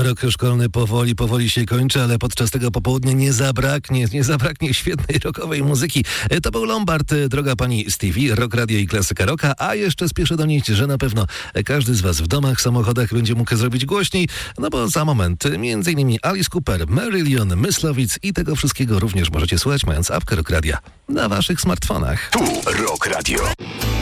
rok szkolny powoli się kończy, ale podczas tego popołudnia nie zabraknie świetnej rockowej muzyki. To był Lombard, droga pani Stevie, Rock Radio i Klasyka Rocka, a jeszcze spieszę donieść, że na pewno każdy z was w domach, samochodach będzie mógł zrobić głośniej, no bo za moment m.in. Alice Cooper, Marillion, Myslowic i tego wszystkiego również możecie słuchać, mając apkę Rock Radia na waszych smartfonach. Tu Rock Radio.